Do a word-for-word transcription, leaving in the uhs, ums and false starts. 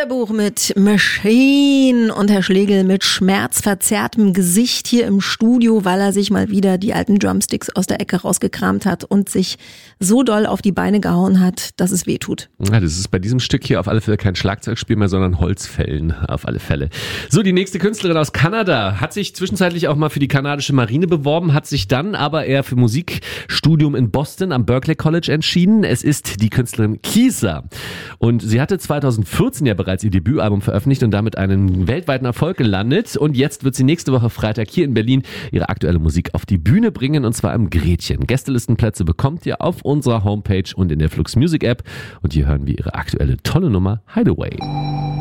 Bilderbuch mit Machine und Herr Schlegel mit schmerzverzerrtem Gesicht hier im Studio, weil er sich mal wieder die alten Drumsticks aus der Ecke rausgekramt hat und sich so doll auf die Beine gehauen hat, dass es weh tut. Ja, das ist bei diesem Stück hier auf alle Fälle kein Schlagzeugspiel mehr, sondern Holzfällen auf alle Fälle. So, die nächste Künstlerin aus Kanada hat sich zwischenzeitlich auch mal für die kanadische Marine beworben, hat sich dann aber eher für Musikstudium in Boston am Berklee College entschieden. Es ist die Künstlerin Kisa und sie hatte zweitausendvierzehn ja bereits ihr Debütalbum veröffentlicht und damit einen weltweiten Erfolg gelandet. Und jetzt wird sie nächste Woche Freitag hier in Berlin ihre aktuelle Musik auf die Bühne bringen, und zwar im Gretchen. Gästelistenplätze bekommt ihr auf unserer Homepage und in der Flux Music App. Und hier hören wir ihre aktuelle tolle Nummer Hideaway.